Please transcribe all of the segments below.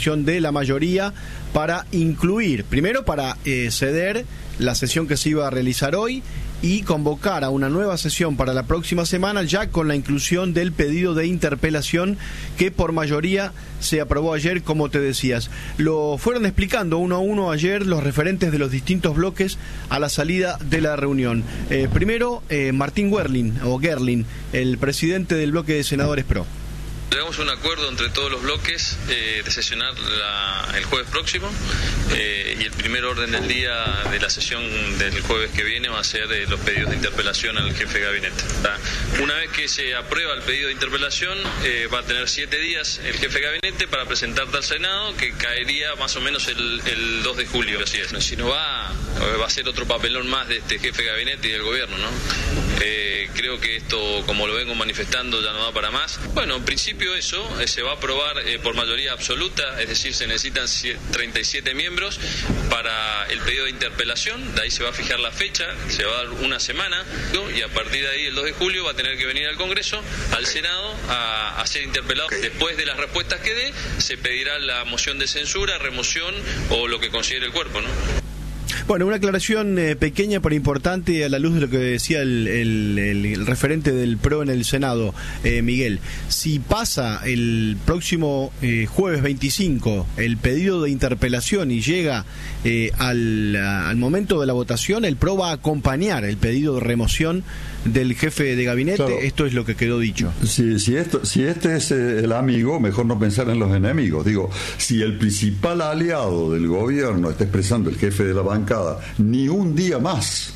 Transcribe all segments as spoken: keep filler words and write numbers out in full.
decisión de la mayoría para incluir, primero para eh, ceder la sesión que se iba a realizar hoy y convocar a una nueva sesión para la próxima semana, ya con la inclusión del pedido de interpelación que por mayoría se aprobó ayer, como te decías. Lo fueron explicando uno a uno ayer los referentes de los distintos bloques a la salida de la reunión. Eh, primero, eh, Martín Werling, o Gerling, el presidente del bloque de senadores PRO. Llegamos a un acuerdo entre todos los bloques eh, de sesionar la, el jueves próximo eh, y el primer orden del día de la sesión del jueves que viene va a ser eh, los pedidos de interpelación al jefe de gabinete. ¿Tá? Una vez que se aprueba el pedido de interpelación eh, va a tener siete días el jefe de gabinete para presentarte al Senado, que caería más o menos el, el dos de julio. Así es. Si no va, va a ser otro papelón más de este jefe de gabinete y del gobierno, ¿no? Eh, creo que esto, como lo vengo manifestando, ya no da para más. Bueno, en principio eso eh, se va a aprobar eh, por mayoría absoluta, es decir, se necesitan treinta y siete miembros para el pedido de interpelación. De ahí se va a fijar la fecha, se va a dar una semana, ¿no? Y a partir de ahí, el dos de julio, va a tener que venir al Congreso, al Senado, a, a ser interpelado. Después de las respuestas que dé, se pedirá la moción de censura, remoción o lo que considere el cuerpo, ¿no? Bueno, una aclaración eh, pequeña pero importante a la luz de lo que decía el, el, el, el referente del PRO en el Senado, eh, Miguel. Si pasa el próximo eh, jueves veinticinco el pedido de interpelación y llega eh, al, al momento de la votación, el PRO va a acompañar el pedido de remoción del jefe de gabinete. Claro. Esto es lo que quedó dicho. Si, si, esto, si este es el amigo, mejor no pensar en los enemigos. Digo, si el principal aliado del gobierno está expresando el jefe de la bancada, ni un día más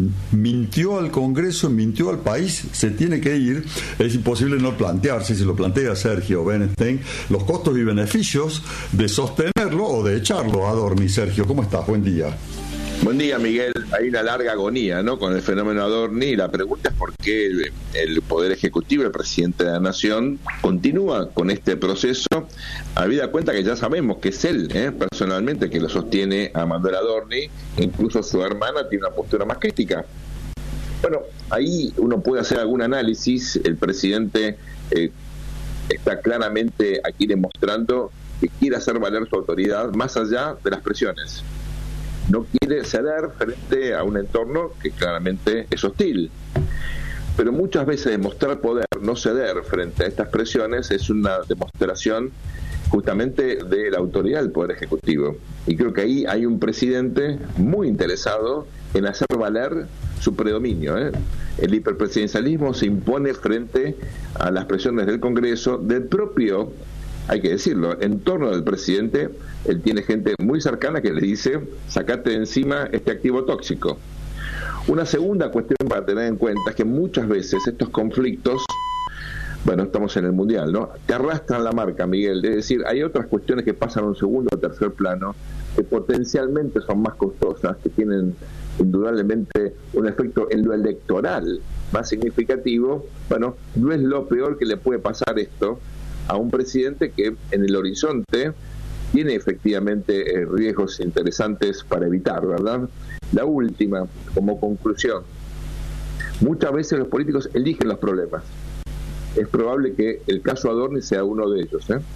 mintió al Congreso, mintió al país, se tiene que ir. Es imposible no plantearse, si lo plantea Sergio Benestein, los costos y beneficios de sostenerlo o de echarlo a dormir. Sergio, ¿cómo estás? Buen día. Buen día, Miguel. Hay una larga agonía, ¿no?, con el fenómeno Adorni, y la pregunta es por qué el, el Poder Ejecutivo, el presidente de la Nación, continúa con este proceso, habida cuenta que ya sabemos que es él, ¿eh? personalmente, que lo sostiene a Manuel Adorni. Incluso su hermana tiene una postura más crítica. Bueno, ahí uno puede hacer algún análisis. El presidente eh, está claramente aquí demostrando que quiere hacer valer su autoridad más allá de las presiones. No quiere ceder frente a un entorno que claramente es hostil. Pero muchas veces demostrar poder, no ceder frente a estas presiones, es una demostración justamente de la autoridad del Poder Ejecutivo. Y creo que ahí hay un presidente muy interesado en hacer valer su predominio, ¿eh? El hiperpresidencialismo se impone frente a las presiones del Congreso, del propio, hay que decirlo, en torno del presidente. Él tiene gente muy cercana que le dice: sacate de encima este activo tóxico. Una segunda cuestión para tener en cuenta es que muchas veces estos conflictos, bueno, estamos en el Mundial, ¿no?, te arrastran la marca, Miguel. Es decir, hay otras cuestiones que pasan a un segundo o tercer plano, que potencialmente son más costosas, que tienen indudablemente un efecto en lo electoral más significativo. Bueno, no es lo peor que le puede pasar esto a un presidente que en el horizonte tiene efectivamente eh, riesgos interesantes para evitar, ¿verdad? La última, como conclusión: muchas veces los políticos eligen los problemas. Es probable que el caso Adorni sea uno de ellos, ¿eh?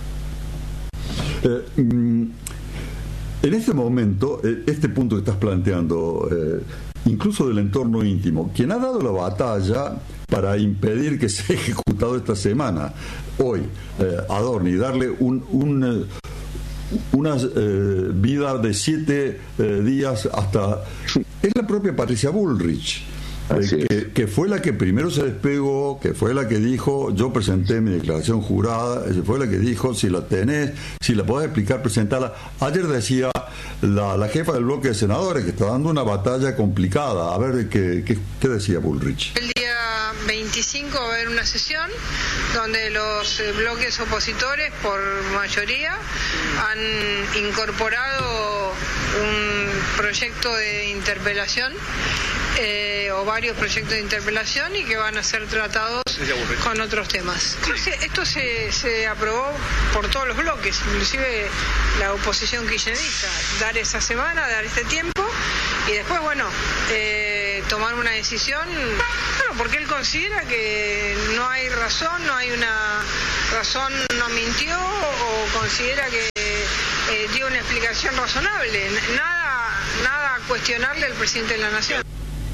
Eh, mm, en este momento, eh, este punto que estás planteando, eh, incluso del entorno íntimo, quien ha dado la batalla para impedir que sea ejecutado esta semana, hoy, eh, Adorni, darle un, un, una eh, vida de siete eh, días hasta... es la propia Patricia Bullrich, eh, que, que fue la que primero se despegó, que fue la que dijo: yo presenté mi declaración jurada, fue la que dijo: si la tenés, si la podés explicar, presentala. Ayer decía la, la jefa del bloque de senadores que está dando una batalla complicada. A ver, ¿qué, qué, qué decía Bullrich? El día veinticinco va a haber una sesión donde los eh, bloques opositores, por mayoría, han incorporado un proyecto de interpelación eh, o varios proyectos de interpelación, y que van a ser tratados con otros temas. Entonces, esto se, se aprobó por todos los bloques, inclusive la oposición kirchnerista, dar esa semana, dar este tiempo, y después, bueno, eh, tomar una decisión, bueno, porque él considera que no hay razón, no hay una razón, no mintió, o considera que eh, dio una explicación razonable, nada, nada a cuestionarle al presidente de la Nación.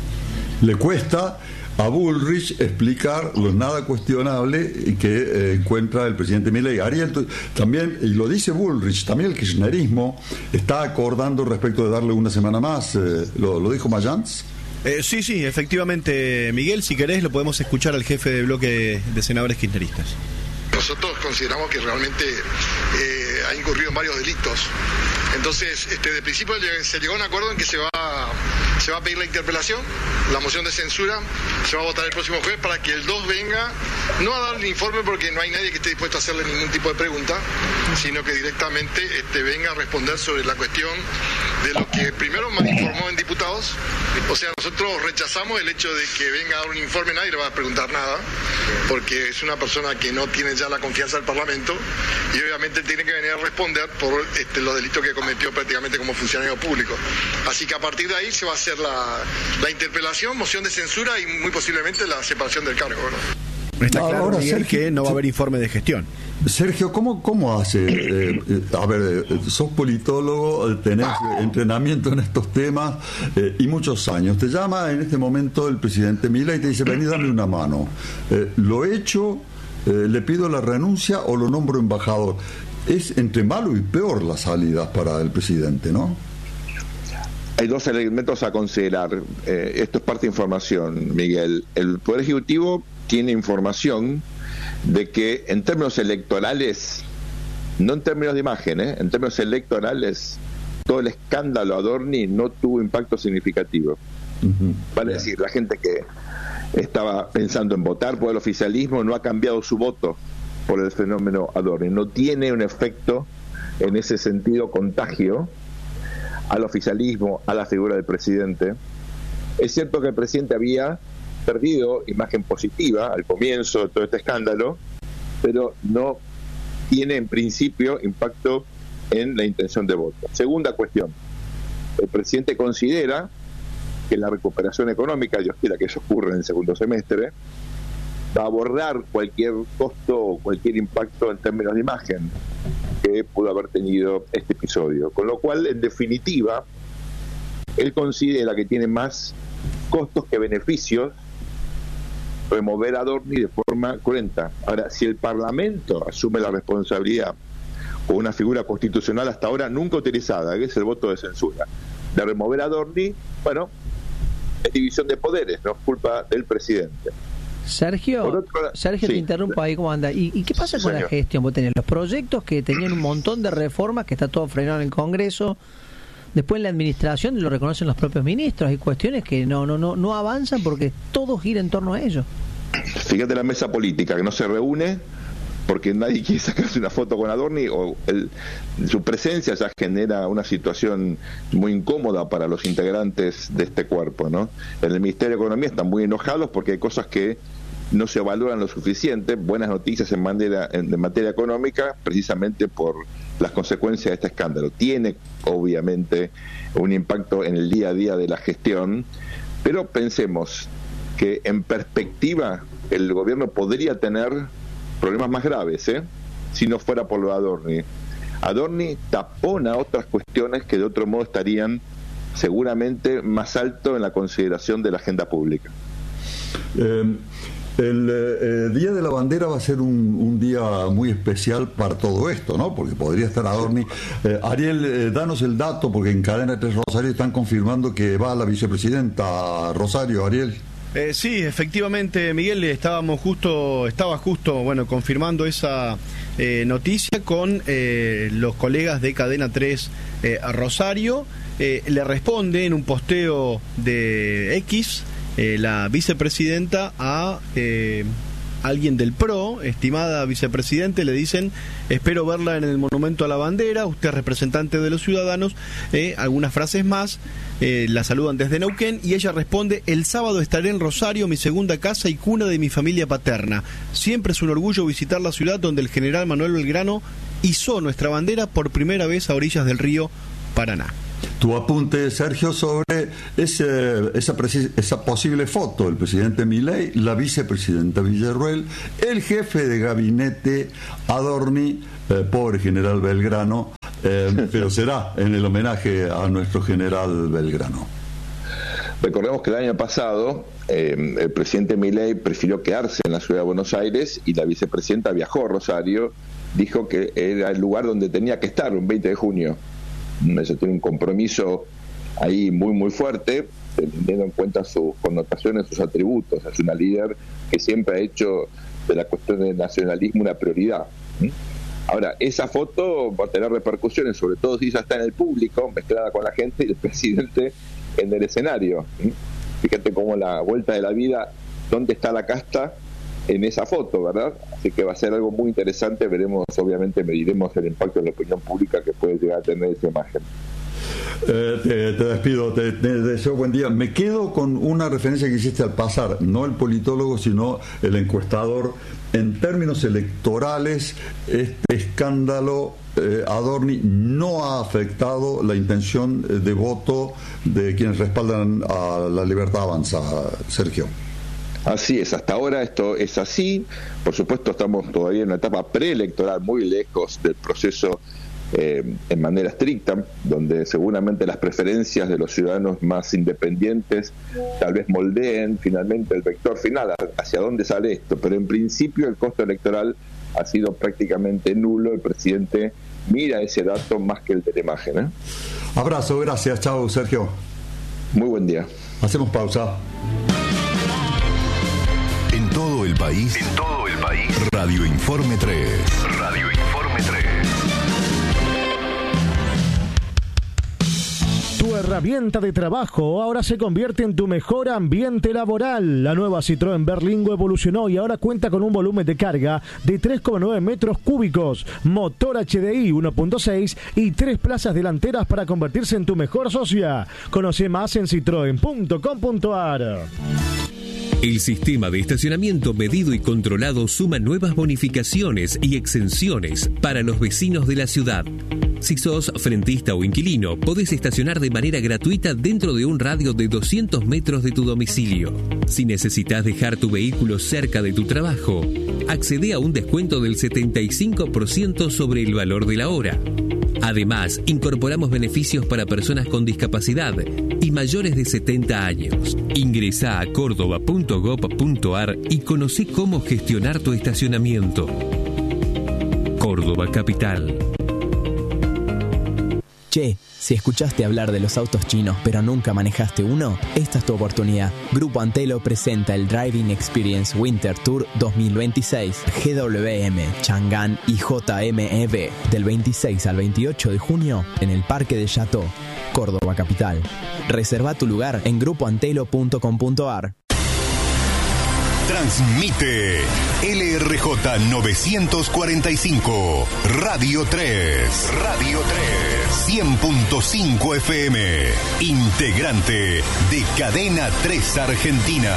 Le cuesta a Bullrich explicar lo nada cuestionable que eh, encuentra el presidente Milei. Ariel, también, y lo dice Bullrich, también el kirchnerismo está acordando respecto de darle una semana más. Eh, ¿lo, ¿Lo dijo Mayans? Eh, sí, sí, efectivamente, Miguel, si querés lo podemos escuchar al jefe de bloque de senadores kirchneristas. Nosotros consideramos que realmente eh, ha incurrido en varios delitos. Entonces, este, de principio se llegó a un acuerdo en que se va, se va a pedir la interpelación, la moción de censura, se va a votar el próximo jueves para que el dos venga, no a dar el informe porque no hay nadie que esté dispuesto a hacerle ningún tipo de pregunta, sino que directamente este, venga a responder sobre la cuestión de lo que primero me informó en diputados. O sea, nosotros rechazamos el hecho de que venga a dar un informe, nadie le va a preguntar nada, porque es una persona que no tiene ya la confianza del Parlamento y obviamente tiene que venir a responder por este, los delitos que cometió prácticamente como funcionario público. Así que a partir de ahí se va a hacer la, la interpelación, moción de censura y muy posiblemente la separación del cargo, ¿no? Está claro, Ahora, Miguel, Sergio, que no va a haber informe de gestión. Sergio, ¿cómo, cómo hace? Eh, eh, a ver, eh, sos politólogo, tenés entrenamiento en estos temas eh, y muchos años. Te llama en este momento el presidente Milei y te dice, vení, dame una mano. Eh, ¿Lo hecho? Eh, ¿Le pido la renuncia o lo nombro embajador? Es entre malo y peor las salidas para el presidente, ¿no? Hay dos elementos a considerar. Eh, esto es parte de información, Miguel. El Poder Ejecutivo tiene información de que en términos electorales, no en términos de imagen, ¿eh? en términos electorales, todo el escándalo Adorni no tuvo impacto significativo. Uh-huh. Vale decir, la gente que estaba pensando en votar por el oficialismo no ha cambiado su voto por el fenómeno Adorni. No tiene un efecto en ese sentido contagio al oficialismo, a la figura del presidente. Es cierto que el presidente había perdido imagen positiva al comienzo de todo este escándalo, pero no tiene en principio impacto en la intención de voto. Segunda cuestión, el presidente considera que la recuperación económica, Dios quiera que eso ocurra en el segundo semestre, va a abordar cualquier costo o cualquier impacto en términos de imagen que pudo haber tenido este episodio. Con lo cual, en definitiva, él considera que tiene más costos que beneficios remover a Adorni de forma cruenta. Ahora, si el Parlamento asume la responsabilidad con una figura constitucional hasta ahora nunca utilizada, que es el voto de censura, de remover a Adorni, bueno, es división de poderes, no es culpa del presidente. Sergio, otro, Sergio sí. Te interrumpo ahí, ¿cómo anda? ¿Y, y qué pasa sí, con señor. la gestión? Vos tenés los proyectos que tenían un montón de reformas, que está todo frenado en el Congreso. Después en la administración lo reconocen los propios ministros. Hay cuestiones que no no no no avanzan porque todo gira en torno a ello. Fíjate la mesa política que no se reúne porque nadie quiere sacarse una foto con Adorni o el, su presencia ya genera una situación muy incómoda para los integrantes de este cuerpo, ¿no? En el Ministerio de Economía están muy enojados porque hay cosas que no se valoran lo suficiente, buenas noticias en materia, en, en materia económica, precisamente por las consecuencias de este escándalo. Tiene, obviamente, un impacto en el día a día de la gestión, pero pensemos que en perspectiva el gobierno podría tener problemas más graves, ¿eh? si no fuera por lo de Adorni. Adorni tapona otras cuestiones que de otro modo estarían seguramente más alto en la consideración de la agenda pública. Eh, el eh, Día de la Bandera va a ser un, un día muy especial para todo esto, ¿no? Porque podría estar Adorni. Eh, Ariel, eh, danos el dato, porque en Cadena tres Rosario están confirmando que va la vicepresidenta Rosario. Ariel. Eh, sí, efectivamente, Miguel, estábamos justo, estaba justo, bueno, confirmando esa eh, noticia con eh, los colegas de Cadena tres eh, Rosario. Eh, le responde en un posteo de X eh, la vicepresidenta a eh, alguien del P R O, estimada vicepresidente, le dicen: espero verla en el Monumento a la Bandera, usted es representante de los ciudadanos, eh, algunas frases más, eh, la saludan desde Neuquén, y ella responde: el sábado estaré en Rosario, mi segunda casa y cuna de mi familia paterna. Siempre es un orgullo visitar la ciudad donde el general Manuel Belgrano izó nuestra bandera por primera vez a orillas del río Paraná. Tu apunte, Sergio, sobre ese, esa, esa posible foto del presidente Milei, la vicepresidenta Villarruel, el jefe de gabinete Adorni, eh, pobre general Belgrano, eh, pero será en el homenaje a nuestro general Belgrano. Recordemos que el año pasado eh, el presidente Milei prefirió quedarse en la ciudad de Buenos Aires y la vicepresidenta viajó a Rosario, dijo que era el lugar donde tenía que estar un veinte de junio. Eso tiene un compromiso ahí muy muy fuerte, teniendo en cuenta sus connotaciones, sus atributos. Es una líder que siempre ha hecho de la cuestión del nacionalismo una prioridad. Ahora, esa foto va a tener repercusiones, sobre todo si ya está en el público, mezclada con la gente y el presidente en el escenario. Fíjate cómo la vuelta de la vida, dónde está la casta en esa foto, ¿verdad? Así que va a ser algo muy interesante. Veremos, obviamente, mediremos el impacto en la opinión pública que puede llegar a tener esa imagen. Eh, te, te despido, te, te deseo buen día. Me quedo con una referencia que hiciste al pasar, no el politólogo, sino el encuestador. En términos electorales, este escándalo eh, Adorni no ha afectado la intención de voto de quienes respaldan a La Libertad Avanza, Sergio. Así es, hasta ahora esto es así. Por supuesto, estamos todavía en una etapa preelectoral, muy lejos del proceso eh, en manera estricta, donde seguramente las preferencias de los ciudadanos más independientes tal vez moldeen finalmente el vector final, hacia dónde sale esto. Pero en principio el costo electoral ha sido prácticamente nulo. El presidente mira ese dato más que el de la imagen, ¿eh? Abrazo, gracias, chao Sergio. Muy buen día. Hacemos pausa. En todo el país, en todo el país, Radio Informe tres. Radio Informe tres. Tu herramienta de trabajo ahora se convierte en tu mejor ambiente laboral. La nueva Citroën Berlingo evolucionó y ahora cuenta con un volumen de carga de tres coma nueve metros cúbicos, motor H D I uno punto seis y tres plazas delanteras para convertirse en tu mejor socia. Conoce más en citroen punto com punto a r. El sistema de estacionamiento medido y controlado suma nuevas bonificaciones y exenciones para los vecinos de la ciudad. Si sos frentista o inquilino, podés estacionar de manera gratuita dentro de un radio de doscientos metros de tu domicilio. Si necesitas dejar tu vehículo cerca de tu trabajo, accede a un descuento del setenta y cinco por ciento sobre el valor de la hora. Además, incorporamos beneficios para personas con discapacidad y mayores de setenta años. Ingresá a córdoba punto gob punto a r y conocí cómo gestionar tu estacionamiento. Córdoba Capital. Che, si escuchaste hablar de los autos chinos pero nunca manejaste uno, esta es tu oportunidad. Grupo Antelo presenta el Driving Experience Winter Tour dos mil veintiséis, G W M, Chang'an y J M E V, del veintiséis al veintiocho de junio en el Parque de Chateau, Córdoba Capital. Reserva tu lugar en grupo antelo punto com punto a r. Transmite L R J novecientos cuarenta y cinco, Radio tres. Radio tres. cien punto cinco F M. Integrante de Cadena tres Argentina.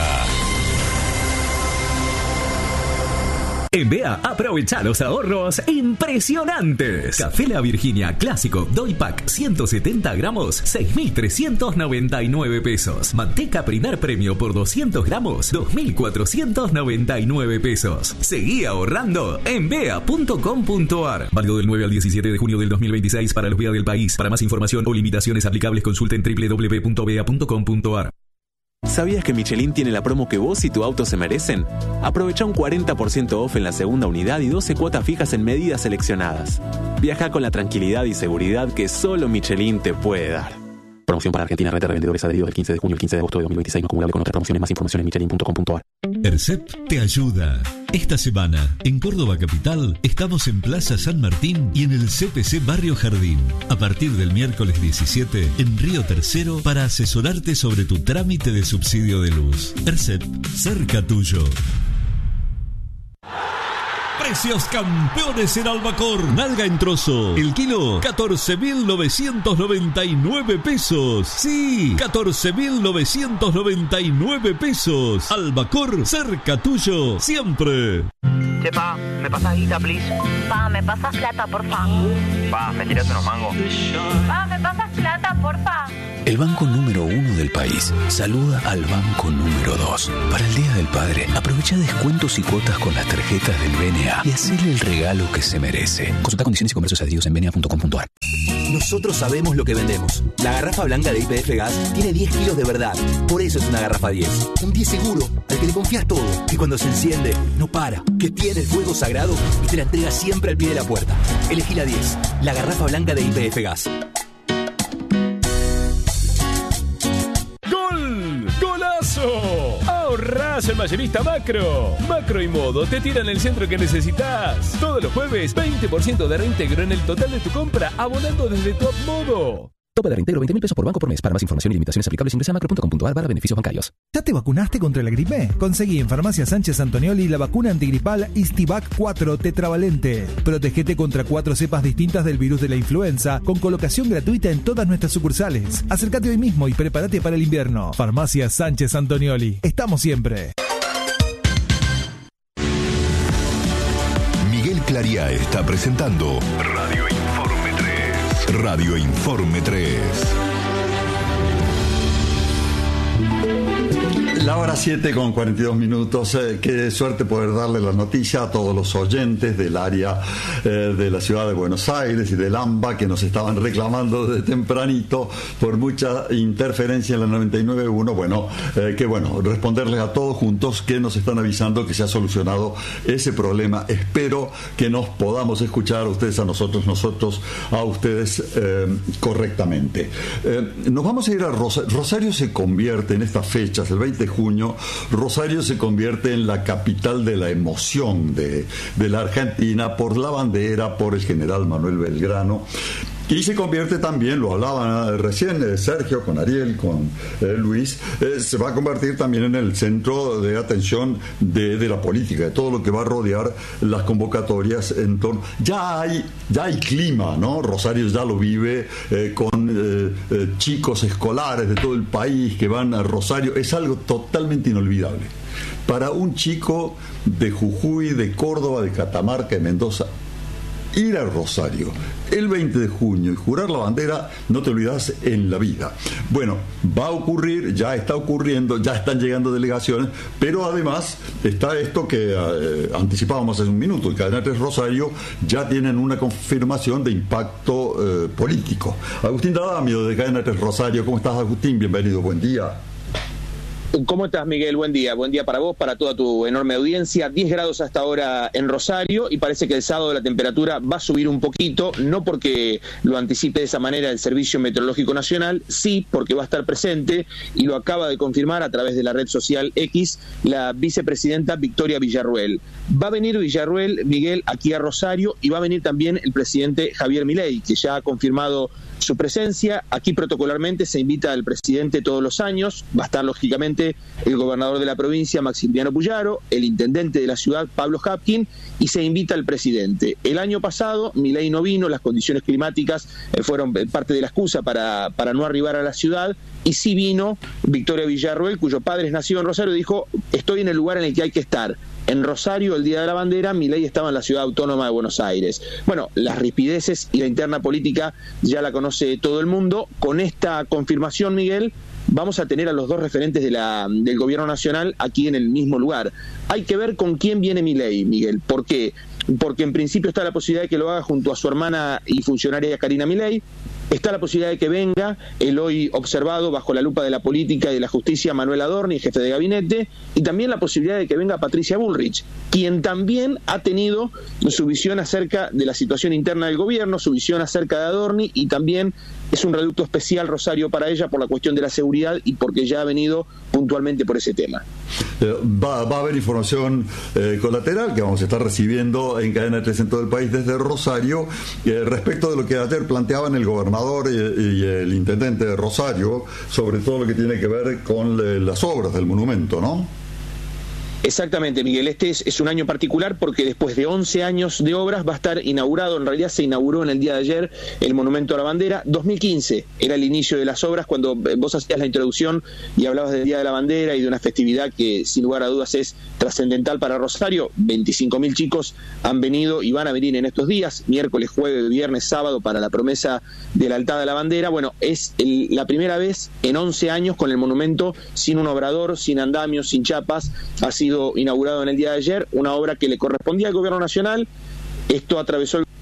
En B E A, aprovecha los ahorros impresionantes. Café La Virginia Clásico Doy Pack ciento setenta gramos, seis mil trescientos noventa y nueve pesos. Manteca Primer Premio por doscientos gramos, dos mil cuatrocientos noventa y nueve pesos. Seguí ahorrando en B E A punto com punto a r. Válido del nueve al diecisiete de junio del dos mil veintiséis para los B E A del país. Para más información o limitaciones aplicables, consulta en doble u doble u doble u punto b e a punto com punto a r. ¿Sabías que Michelin tiene la promo que vos y tu auto se merecen? Aprovecha un cuarenta por ciento off en la segunda unidad y doce cuotas fijas en medidas seleccionadas. Viaja con la tranquilidad y seguridad que solo Michelin te puede dar. Promoción para Argentina, red de revendedores adheridos del quince de junio al quince de agosto de dos mil veintiséis, no acumulable con otras promociones. Más información en michelin punto com punto a r. ERCEP te ayuda. Esta semana, en Córdoba Capital, estamos en Plaza San Martín y en el C P C Barrio Jardín. A partir del miércoles diecisiete, en Río Tercero, para asesorarte sobre tu trámite de subsidio de luz. ERCEP, cerca tuyo. Precios campeones en Albacor. Nalga en trozo, el kilo, catorce mil novecientos noventa y nueve pesos. Sí, catorce mil novecientos noventa y nueve pesos. Albacor, cerca tuyo, siempre. Che, pa, ¿me pasas guita, please? Pa, ¿me pasas plata, porfa? Pa, ¿me tiras unos mangos? Pa, ¿me pasas plata, porfa? El banco número uno del país saluda al banco número dos. Para el Día del Padre, aprovecha descuentos y cuotas con las tarjetas del B N A y hacele el regalo que se merece. Consulta condiciones y comercios adheridos en b n a punto com punto a r. Nosotros sabemos lo que vendemos. La garrafa blanca de Y P F Gas tiene diez kilos de verdad. Por eso es una garrafa diez. Un diez seguro, al que le confías todo. Que cuando se enciende, no para. Que tiene el fuego sagrado y te la entrega siempre al pie de la puerta. Elegí la diez. La garrafa blanca de Y P F Gas. ¡Gol! ¡Golazo! ¡Ahorrás en Mayorista Macro! Macro y Modo te tiran el centro que necesitas. Todos los jueves, veinte por ciento de reintegro en el total de tu compra, abonando desde Top Modo. Tope de reintegro veinte mil pesos por banco por mes. Para más información y limitaciones aplicables ingresa a macro punto com punto a r barra beneficios bancarios. ¿Ya te vacunaste contra la gripe? Conseguí en Farmacia Sánchez Antonioli la vacuna antigripal Istivac cuatro tetravalente. Protegete contra cuatro cepas distintas del virus de la influenza con colocación gratuita en todas nuestras sucursales. Acércate hoy mismo y prepárate para el invierno. Farmacia Sánchez Antonioli. Estamos siempre. Miguel Clariá está presentando Radio Informe tres. Radio Informe tres. La hora siete con cuarenta y dos minutos. Eh, qué suerte poder darle la noticia a todos los oyentes del área eh, de la ciudad de Buenos Aires y del AMBA que nos estaban reclamando desde tempranito por mucha interferencia en la noventa y nueve punto uno. Bueno, eh, que bueno, responderles a todos juntos que nos están avisando que se ha solucionado ese problema. Espero que nos podamos escuchar, ustedes a nosotros, nosotros a ustedes eh, correctamente. Eh, nos vamos a ir a Rosario. Rosario se convierte en estas fechas, el veinte de junio, Rosario se convierte en la capital de la emoción de, de la Argentina por la bandera, por el general Manuel Belgrano. Y se convierte también, lo hablaban recién eh, Sergio con Ariel, con eh, Luis, eh, se va a convertir también en el centro de atención de, de la política, de todo lo que va a rodear las convocatorias en torno. Ya hay, ya hay clima, ¿no? Rosario ya lo vive eh, con eh, eh, chicos escolares de todo el país que van a Rosario. Es algo totalmente inolvidable. Para un chico de Jujuy, de Córdoba, de Catamarca, de Mendoza, ir a Rosario el veinte de junio y jurar la bandera, no te olvidas en la vida. Bueno, va a ocurrir, ya está ocurriendo, ya están llegando delegaciones, pero además está esto que eh, anticipábamos hace un minuto. El Cadena tres Rosario ya tienen una confirmación de impacto eh, político. Agustín D'Adamio de Cadena tres Rosario, ¿cómo estás, Agustín? Bienvenido, buen día. ¿Cómo estás, Miguel? Buen día. Buen día para vos, para toda tu enorme audiencia. diez grados hasta ahora en Rosario y parece que el sábado la temperatura va a subir un poquito, no porque lo anticipe de esa manera el Servicio Meteorológico Nacional, sí porque va a estar presente y lo acaba de confirmar a través de la red social X la vicepresidenta Victoria Villarruel. Va a venir Villarruel, Miguel, aquí a Rosario y va a venir también el presidente Javier Milei, que ya ha confirmado su presencia. Aquí protocolarmente se invita al presidente todos los años, va a estar lógicamente el gobernador de la provincia Maximiliano Puyaro, el intendente de la ciudad Pablo Hapkin y se invita al presidente. El año pasado Milei no vino, las condiciones climáticas eh, fueron parte de la excusa para, para no arribar a la ciudad y sí vino Victoria Villarruel, cuyo padre es nacido en Rosario, y dijo: estoy en el lugar en el que hay que estar. En Rosario, el día de la bandera, Milei estaba en la ciudad autónoma de Buenos Aires. Bueno, las rispideces y la interna política ya la conoce todo el mundo. Con esta confirmación, Miguel, vamos a tener a los dos referentes de la, del gobierno nacional aquí en el mismo lugar. Hay que ver con quién viene Milei, Miguel. ¿Por qué? Porque en principio está la posibilidad de que lo haga junto a su hermana y funcionaria Karina Milei. Está la posibilidad de que venga el hoy observado bajo la lupa de la política y de la justicia Manuel Adorni, jefe de gabinete, y también la posibilidad de que venga Patricia Bullrich, quien también ha tenido su visión acerca de la situación interna del gobierno, su visión acerca de Adorni, y también es un reducto especial Rosario para ella por la cuestión de la seguridad y porque ya ha venido puntualmente por ese tema. Eh, va, va a haber información eh, colateral que vamos a estar recibiendo en Cadena tres en todo el país desde Rosario eh, respecto de lo que ayer planteaban el gobernador y, y el intendente de Rosario sobre todo lo que tiene que ver con le, las obras del monumento, ¿no? Exactamente, Miguel. Este es, es un año particular porque después de once años de obras va a estar inaugurado, en realidad se inauguró en el día de ayer el Monumento a la Bandera. dos mil quince era el inicio de las obras cuando vos hacías la introducción y hablabas del Día de la Bandera y de una festividad que sin lugar a dudas es trascendental para Rosario. veinticinco mil chicos han venido y van a venir en estos días, miércoles, jueves, viernes, sábado, para la promesa de la altada de la bandera. Bueno, es el, la primera vez en once años con el monumento sin un obrador, sin andamios, sin chapas. Ha sido inaugurado en el día de ayer, una obra que le correspondía al gobierno nacional. Esto atravesó el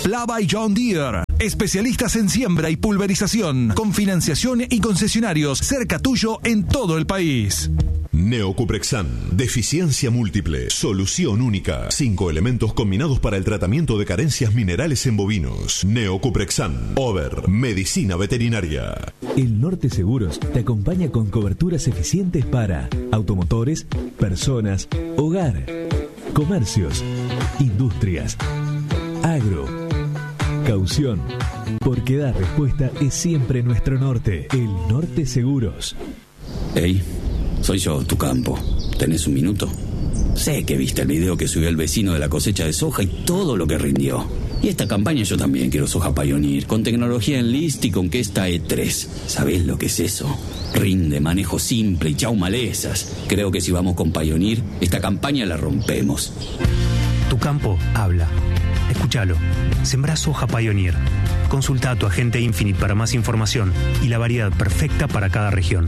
Plava y John Deere, especialistas en siembra y pulverización, con financiación y concesionarios cerca tuyo en todo el país. Neocuprexan, deficiencia múltiple, solución única. Cinco elementos combinados para el tratamiento de carencias minerales en bovinos. Neocuprexan, Over, medicina veterinaria. El Norte Seguros te acompaña con coberturas eficientes para automotores, personas, hogar, comercios, industrias, agro, caución. Porque dar respuesta es siempre nuestro norte. El Norte Seguros. Hey, soy yo, tu campo. ¿Tenés un minuto? Sé que viste el video que subió el vecino de la cosecha de soja y todo lo que rindió. Y esta campaña yo también quiero soja Pioneer, con tecnología Enlist y con Questa E tres. ¿Sabés lo que es eso? Rinde, manejo simple y chau malezas. Creo que si vamos con Pioneer, esta campaña la rompemos. Tu campo habla. Escúchalo. Sembrá soja Pioneer. Consulta a tu agente Infinite para más información y la variedad perfecta para cada región.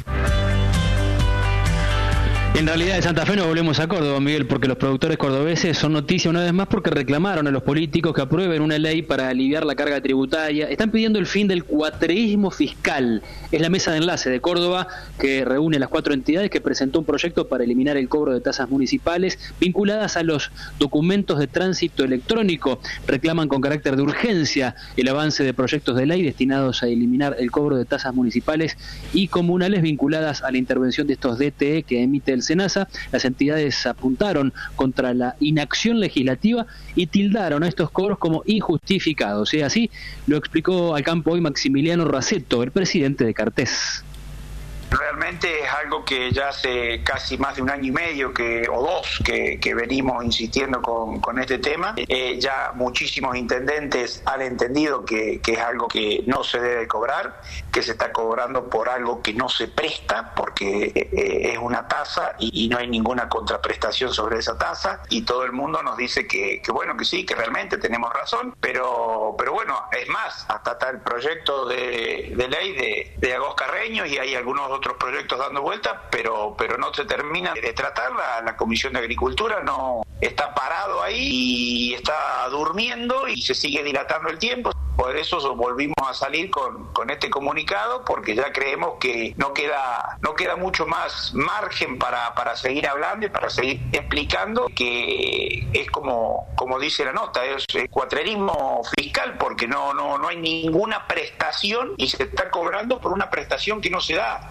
En realidad de Santa Fe nos volvemos a Córdoba, Miguel, porque los productores cordobeses son noticia una vez más porque reclamaron a los políticos que aprueben una ley para aliviar la carga tributaria. Están pidiendo el fin del cuatreísmo fiscal. Es la mesa de enlace de Córdoba que reúne las cuatro entidades que presentó un proyecto para eliminar el cobro de tasas municipales vinculadas a los documentos de tránsito electrónico. Reclaman con carácter de urgencia el avance de proyectos de ley destinados a eliminar el cobro de tasas municipales y comunales vinculadas a la intervención de estos D T E que emite el SENASA. Las entidades apuntaron contra la inacción legislativa y tildaron a estos cobros como injustificados. Y así lo explicó al campo hoy Maximiliano Raceto, el presidente de Cartés. Realmente es algo que ya hace casi más de un año y medio que o dos que, que venimos insistiendo con, con este tema. Eh, ya muchísimos intendentes han entendido que, que es algo que no se debe cobrar, que se está cobrando por algo que no se presta, porque eh, es una tasa y, y no hay ninguna contraprestación sobre esa tasa, y todo el mundo nos dice que, que bueno, que sí, que realmente tenemos razón, pero pero bueno, es más, hasta está el proyecto de, de ley de, de Agos Carreño y hay algunos otros otros proyectos dando vuelta, pero pero no se termina de tratar. La, la Comisión de Agricultura no está parado ahí y está durmiendo y se sigue dilatando el tiempo. Por eso volvimos a salir con, con este comunicado, porque ya creemos que no queda no queda mucho más margen para, para seguir hablando y para seguir explicando, que es como como dice la nota, es cuatrerismo fiscal, porque no no no hay ninguna prestación y se está cobrando por una prestación que no se da.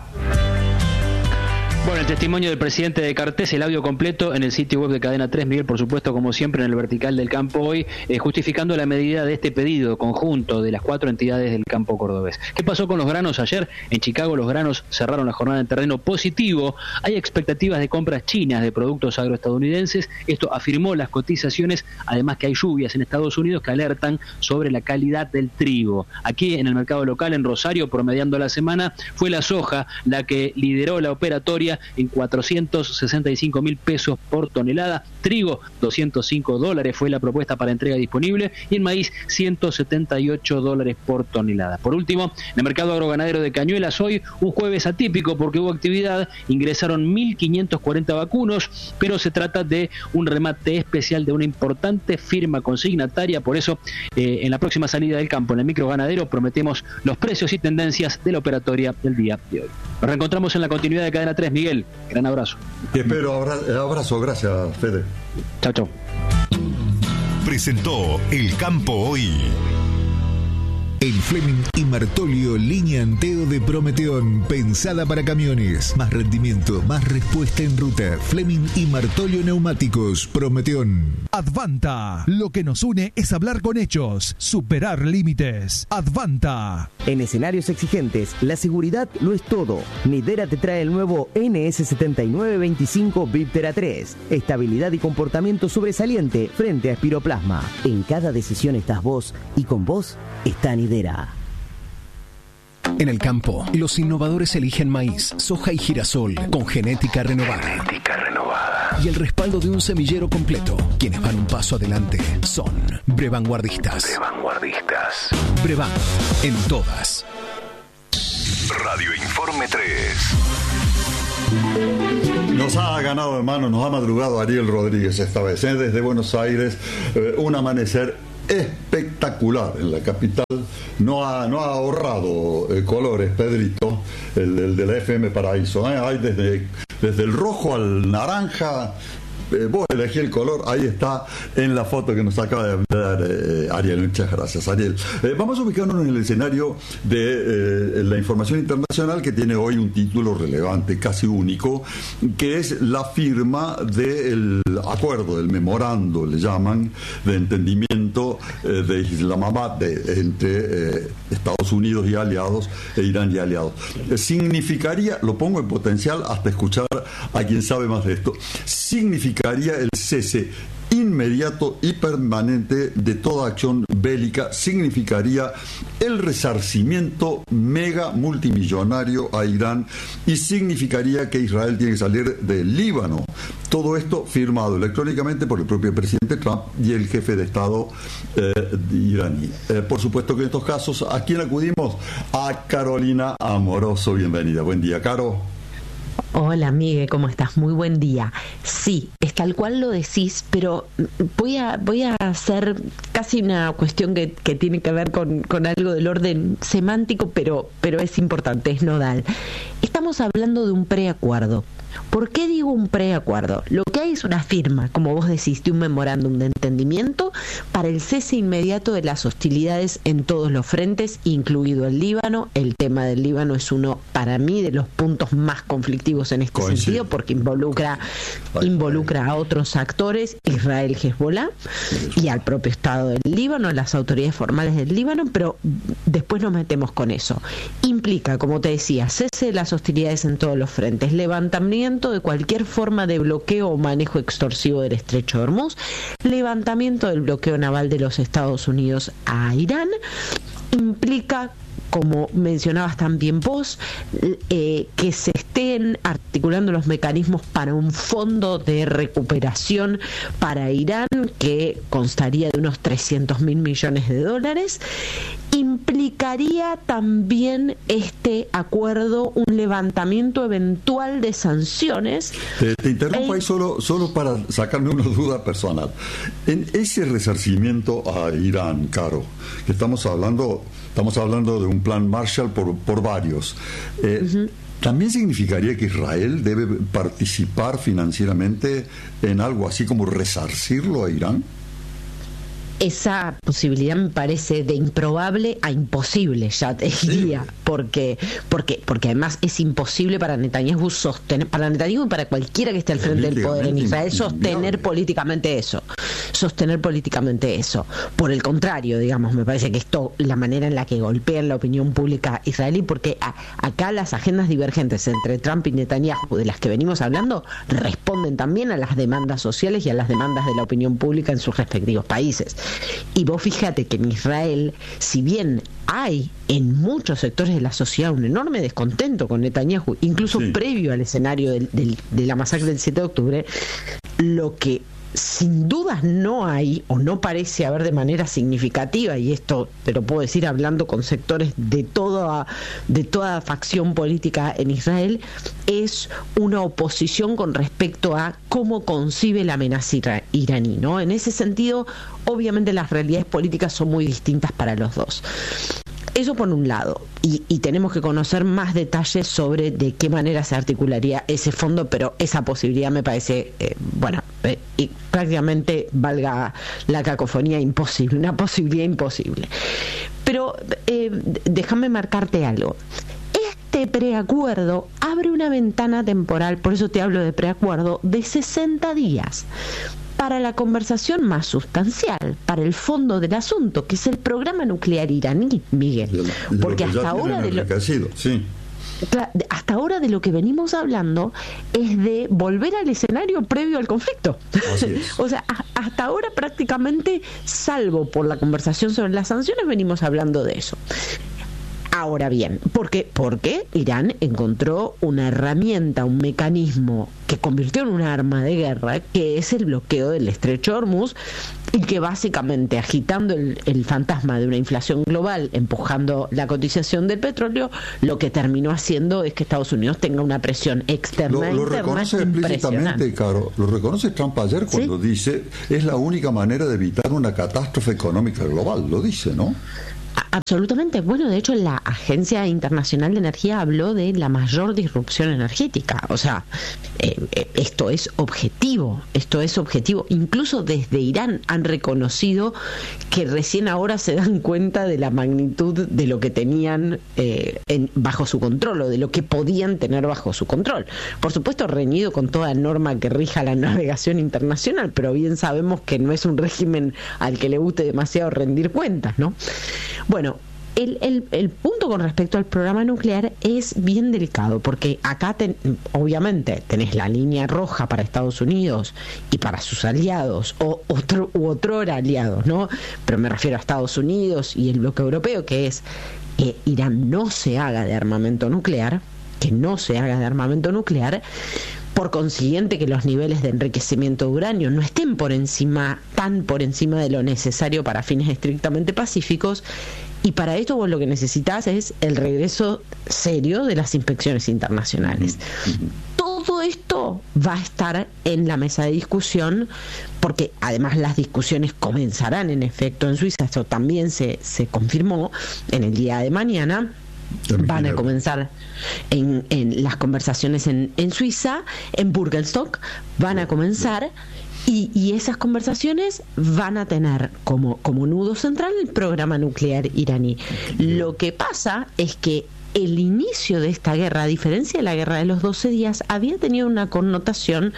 Bueno, el testimonio del presidente de Cartés, el audio completo en el sitio web de Cadena tres, Miguel, por supuesto, como siempre, en el vertical del campo hoy, eh, justificando la medida de este pedido conjunto de las cuatro entidades del campo cordobés. ¿Qué pasó con los granos ayer? En Chicago los granos cerraron la jornada en terreno positivo. Hay expectativas de compras chinas de productos agroestadounidenses. Esto afirmó las cotizaciones, además que hay lluvias en Estados Unidos que alertan sobre la calidad del trigo. Aquí en el mercado local, en Rosario, promediando la semana, fue la soja la que lideró la operatoria en cuatrocientos sesenta y cinco mil pesos por tonelada. Trigo, doscientos cinco dólares fue la propuesta para entrega disponible, y en maíz, ciento setenta y ocho dólares por tonelada. Por último, en el mercado agroganadero de Cañuelas, hoy un jueves atípico porque hubo actividad, ingresaron mil quinientos cuarenta vacunos, pero se trata de un remate especial de una importante firma consignataria. Por eso, eh, en la próxima salida del campo, en el micro ganadero, prometemos los precios y tendencias de la operatoria del día de hoy. Nos reencontramos en la continuidad de Cadena tres, Miguel. Gran abrazo. Te espero, abra- abrazo, gracias, Fede. Chao, chao. Presentó El Campo Hoy. El Fleming y Martolio línea Anteo de Prometeón, pensada para camiones. Más rendimiento, más respuesta en ruta. Fleming y Martolio Neumáticos, Prometeón. Advanta. Lo que nos une es hablar con hechos, superar límites. Advanta. En escenarios exigentes, la seguridad lo es todo. Nidera te trae el nuevo N S setenta y nueve veinticinco Viptera tres. Estabilidad y comportamiento sobresaliente frente a espiroplasma. En cada decisión estás vos y con vos está Nidera. En el campo, los innovadores eligen maíz, soja y girasol con genética renovada. Genética renovada. Y el respaldo de un semillero completo. Quienes van un paso adelante son Brevanguardistas. Brevanguardistas. Brevan, en todas. Radio Informe tres. Nos ha ganado de mano, nos ha madrugado Ariel Rodríguez esta vez, ¿eh? Desde Buenos Aires, eh, un amanecer espectacular en la capital. No ha, no ha ahorrado eh, colores, Pedrito, el, el de la F M Paraíso. ¿eh? Hay desde, desde el rojo al naranja. Eh, vos elegí el color, ahí está en la foto que nos acaba de dar eh, Ariel. Muchas gracias, Ariel. Eh, vamos a ubicarnos en el escenario de eh, la información internacional, que tiene hoy un título relevante, casi único, que es la firma del acuerdo, del memorando, le llaman, de entendimiento eh, de Islamabad de, entre eh, Estados Unidos y aliados e Irán y aliados. Eh, significaría, lo pongo en potencial hasta escuchar a quien sabe más de esto, significaría el cese inmediato y permanente de toda acción bélica, significaría el resarcimiento mega multimillonario a Irán y significaría que Israel tiene que salir del Líbano. Todo esto firmado electrónicamente por el propio presidente Trump y el jefe de Estado eh, iraní. Eh, por supuesto que en estos casos, ¿a quién acudimos? A Carolina Amoroso. Bienvenida. Buen día, Caro. Hola, Miguel, ¿cómo estás? Muy buen día. Sí, es tal cual lo decís, pero voy a voy a hacer casi una cuestión que, que tiene que ver con, con algo del orden semántico, pero, pero es importante, es nodal. Estamos hablando de un preacuerdo. ¿Por qué digo un preacuerdo? Lo que hay es una firma, como vos decís, de un memorándum de entendimiento para el cese inmediato de las hostilidades en todos los frentes, incluido el Líbano. El tema del Líbano es uno, para mí, de los puntos más conflictivos en este Coincido. sentido, porque involucra, involucra a otros actores, Israel, Hezbollah, y al propio Estado del Líbano, a las autoridades formales del Líbano, pero después nos metemos con eso. Implica, como te decía, cese de las hostilidades en todos los frentes, levantamiento de cualquier forma de bloqueo o manejo extorsivo del Estrecho de Hormuz, levantamiento del bloqueo naval de los Estados Unidos a Irán, implica, como mencionabas también vos, eh, que se estén articulando los mecanismos para un fondo de recuperación para Irán que constaría de unos trescientos mil millones de dólares. Implicaría también este acuerdo un levantamiento eventual de sanciones. Te, te interrumpo eh, ahí solo, solo para sacarme una duda personal. En ese resarcimiento a Irán, Caro, que estamos hablando, estamos hablando de un plan Marshall por, por varios. Eh, uh-huh. ¿También significaría que Israel debe participar financieramente en algo así como resarcirlo a Irán? Esa posibilidad me parece de improbable a imposible, ya te diría, porque porque porque además es imposible para Netanyahu sostener, para Netanyahu y para cualquiera que esté al frente del poder en Israel, sostener políticamente eso, sostener políticamente eso. Por el contrario, digamos, me parece que esto, la manera en la que golpean la opinión pública israelí, porque a, acá las agendas divergentes entre Trump y Netanyahu, de las que venimos hablando, responden también a las demandas sociales y a las demandas de la opinión pública en sus respectivos países. Y vos fíjate que en Israel, si bien hay en muchos sectores de la sociedad un enorme descontento con Netanyahu, incluso sí. previo al escenario del, del, de la masacre del siete de octubre, lo que sin dudas no hay o no parece haber de manera significativa, y esto te lo puedo decir hablando con sectores de toda de toda facción política en Israel, es una oposición con respecto a cómo concibe la amenaza ira- iraní, ¿no? En ese sentido, obviamente las realidades políticas son muy distintas para los dos. Eso por un lado, y, y tenemos que conocer más detalles sobre de qué manera se articularía ese fondo, pero esa posibilidad me parece, eh, bueno, eh, y prácticamente, valga la cacofonía, imposible, una posibilidad imposible. Pero eh, déjame marcarte algo. Este preacuerdo abre una ventana temporal, por eso te hablo de preacuerdo, de sesenta días. Para la conversación más sustancial, para el fondo del asunto, que es el programa nuclear iraní, Miguel. Porque hasta ahora de lo, sí. hasta ahora de lo que venimos hablando es de volver al escenario previo al conflicto. O sea, a, hasta ahora prácticamente, salvo por la conversación sobre las sanciones, venimos hablando de eso. Ahora bien, ¿por qué? Porque Irán encontró una herramienta, un mecanismo que convirtió en un arma de guerra, que es el bloqueo del Estrecho de Hormuz, y que básicamente agitando el, el fantasma de una inflación global, empujando la cotización del petróleo, lo que terminó haciendo es que Estados Unidos tenga una presión externa lo, e lo interna reconoce impresionante. explícitamente, Caro, lo reconoce Trump ayer cuando ¿Sí? dice es la única manera de evitar una catástrofe económica global, lo dice, ¿no? Absolutamente. Bueno, de hecho la Agencia Internacional de Energía habló de la mayor disrupción energética. O sea, eh, esto es objetivo, esto es objetivo. Incluso desde Irán han reconocido que recién ahora se dan cuenta de la magnitud de lo que tenían eh, en, bajo su control o de lo que podían tener bajo su control. Por supuesto, reñido con toda norma que rija la navegación internacional, pero bien sabemos que no es un régimen al que le guste demasiado rendir cuentas, ¿no? Bueno, el, el, el punto con respecto al programa nuclear es bien delicado, porque acá ten, obviamente tenés la línea roja para Estados Unidos y para sus aliados, o otro u otrora aliados, ¿no? Pero me refiero a Estados Unidos y el bloque europeo, que es que Irán no se haga de armamento nuclear, que no se haga de armamento nuclear. Por consiguiente, que los niveles de enriquecimiento de uranio no estén por encima, tan por encima de lo necesario para fines estrictamente pacíficos, y para esto vos lo que necesitas es el regreso serio de las inspecciones internacionales. Todo esto va a estar en la mesa de discusión, porque además las discusiones comenzarán en efecto en Suiza, esto también se, se confirmó en el día de mañana. Van a comenzar en, en las conversaciones en, en Suiza, en Burgenstock, van a comenzar y, y esas conversaciones van a tener como, como nudo central el programa nuclear iraní. Lo que pasa es que el inicio de esta guerra, a diferencia de la guerra de los doce días, había tenido una connotación.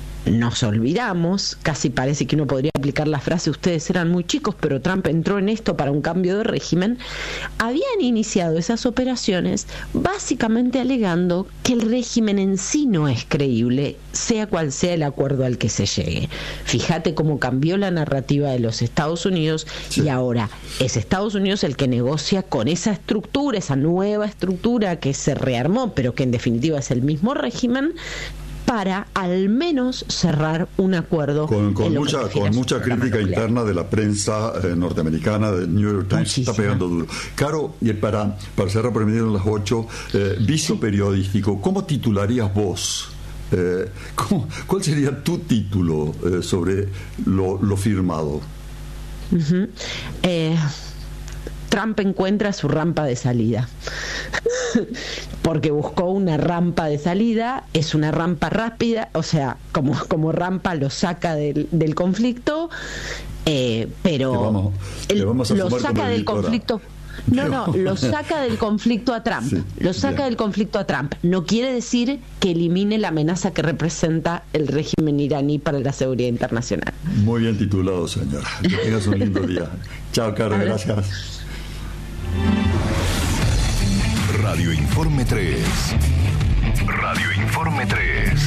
Nos olvidamos, casi parece que uno podría aplicar la frase ustedes eran muy chicos, pero Trump entró en esto para un cambio de régimen. Habían iniciado esas operaciones básicamente alegando que el régimen en sí no es creíble, sea cual sea el acuerdo al que se llegue. Fíjate cómo cambió la narrativa de los Estados Unidos, sí. Y ahora es Estados Unidos el que negocia con esa estructura, esa nueva estructura que se rearmó, pero que en definitiva es el mismo régimen, para al menos cerrar un acuerdo con, con mucha con mucha crítica nuclear. Interna de la prensa eh, norteamericana, del New York Times. Muchísima. Está pegando duro. Caro, y para, para cerrar por medio de las ocho, eh, viso sí. periodístico, ¿cómo titularías vos? Eh, ¿cómo, ¿Cuál sería tu título eh, sobre lo, lo firmado? Uh-huh. eh, Trump encuentra su rampa de salida. Porque buscó una rampa de salida, es una rampa rápida, o sea, como, como rampa lo saca del, del conflicto, eh, pero le vamos, le vamos a lo saca del conflicto. No, no, lo saca del conflicto a Trump. Sí, lo saca bien. del conflicto a Trump. No quiere decir que elimine la amenaza que representa el régimen iraní para la seguridad internacional. Muy bien titulado, señora. Que tengas un lindo día. Chao, Caro, gracias. Radio Informe tres. Radio Informe tres.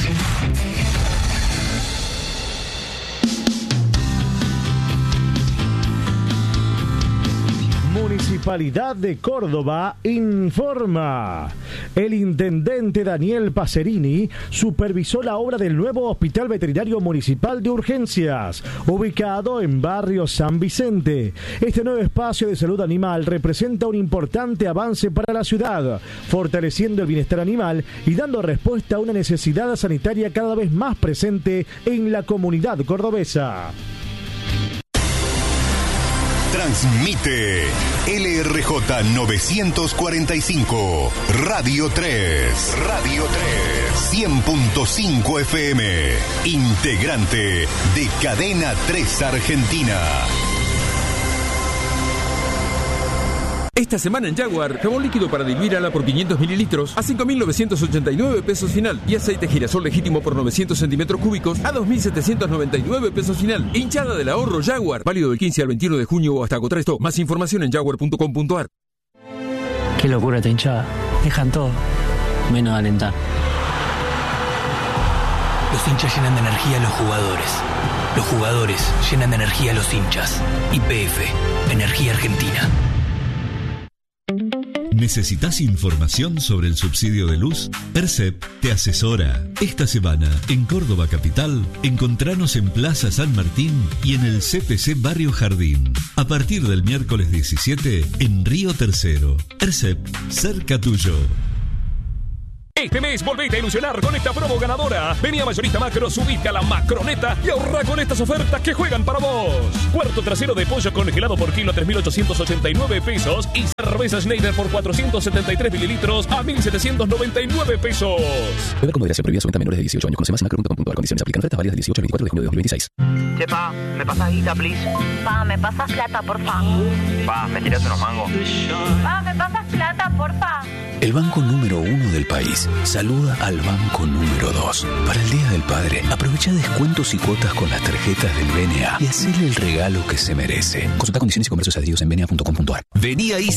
Municipalidad de Córdoba informa. El intendente Daniel Pacerini supervisó la obra del nuevo Hospital Veterinario Municipal de Urgencias, ubicado en barrio San Vicente. Este nuevo espacio de salud animal representa un importante avance para la ciudad, fortaleciendo el bienestar animal y dando respuesta a una necesidad sanitaria cada vez más presente en la comunidad cordobesa. Transmite L R J novecientos cuarenta y cinco, Radio tres. Radio tres. cien punto cinco F M. Integrante de Cadena tres Argentina. Esta semana en Jaguar, jabón líquido para diluir ala por quinientos mililitros a cinco mil novecientos ochenta y nueve pesos final y aceite girasol legítimo por novecientos centímetros cúbicos a dos mil setecientos noventa y nueve pesos final. Hinchada del ahorro Jaguar, válido del quince al veintiuno de junio o hasta agotar stock. Más información en jaguar punto com punto a r. Qué locura esta hinchada. Dejan todo, menos alentar. Los hinchas llenan de energía a los jugadores. Los jugadores llenan de energía a los hinchas. Y P F, Energía Argentina. ¿Necesitas información sobre el subsidio de luz? ERCEP te asesora. Esta semana, en Córdoba Capital, encontranos en Plaza San Martín y en el C P C Barrio Jardín. A partir del miércoles diecisiete, en Río Tercero. ERCEP, cerca tuyo. Este mes volvete a ilusionar con esta promo ganadora. Vení a Mayorista Macro, subite a la Macroneta y ahorra con estas ofertas que juegan para vos. Cuarto trasero de pollo congelado por kilo a tres mil ochocientos ochenta y nueve pesos y cerveza Schneider por cuatrocientos setenta y tres mililitros a mil setecientos noventa y nueve pesos. Bebe con moderación, prohibida su venta a menores de dieciocho años. Conoce más en macro punto com punto a r. Condiciones aplican. Ofertas válidas del dieciocho al veinticuatro de junio de dos mil veintiséis. Che, pa, ¿me pasas guita, please? Pa, ¿me pasas plata, porfa? Pa, ¿me tirás unos mangos? Pa, ¿me pasas plata, porfa? El banco número uno del país saluda al banco número dos. Para el Día del Padre, aprovecha descuentos y cuotas con las tarjetas del B N A y hacele el regalo que se merece. Consulta condiciones y comercios adheridos en b n a punto com punto a r. Vení ahí.